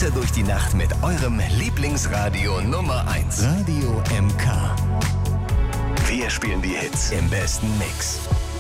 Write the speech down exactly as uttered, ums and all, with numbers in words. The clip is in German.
besser durch die Nacht mit eurem Lieblingsradio Nummer eins. Radio M K. Wir spielen die Hits im besten Mix.